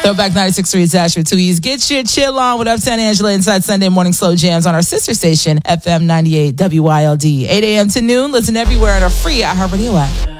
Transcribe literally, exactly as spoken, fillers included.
Throwback ninety-six point three Dash with two E's. Get your chill on with Uptown Angela inside Sunday morning slow jams on our sister station, F M ninety-eight W Y L D. eight a.m. to noon. Listen everywhere on our free iHeartRadio app.